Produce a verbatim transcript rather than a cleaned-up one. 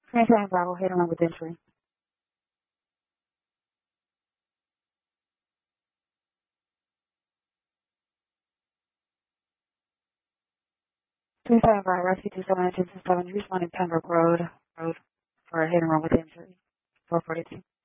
twenty-seven Bravo, hit and run with entry. twenty-seven Bravo, rescue two seven nine two seven, responding Pembroke Road, Road for a hit and run with entry. four forty-two.